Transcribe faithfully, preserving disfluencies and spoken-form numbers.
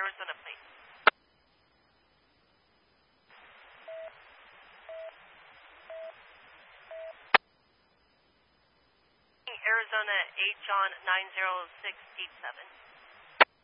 Arizona plate. Arizona H on nine zero six eight seven.